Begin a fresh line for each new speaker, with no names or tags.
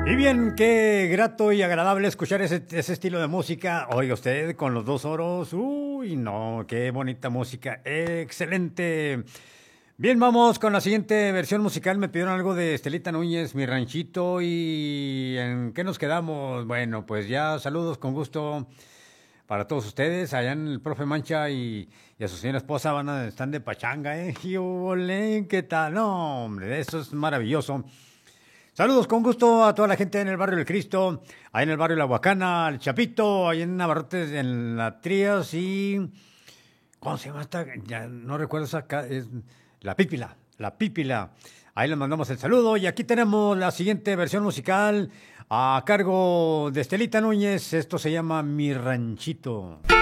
Y bien, qué grato y agradable escuchar ese estilo de música. Oiga usted, con los dos oros. Uy, no, qué bonita música. Excelente. Bien, vamos con la siguiente versión musical. Me pidieron algo de Estelita Núñez, Mi Ranchito. ¿Y en qué nos quedamos? Bueno, pues ya saludos con gusto para todos ustedes. Allá en el profe Mancha y a su señora esposa están de pachanga, ¿eh? Y ole, ¿qué tal? No, hombre, eso es maravilloso. Saludos con gusto a toda la gente en el barrio del Cristo, ahí en el barrio La Huacana, al Chapito, ahí en Navarrotes, en la Trías y... ¿Cómo se llama esta? Ya no recuerdo esa... Es la Pípila, la Pípila. Ahí les mandamos el saludo y aquí tenemos la siguiente versión musical a cargo de Estelita Núñez. Esto se llama Mi Ranchito.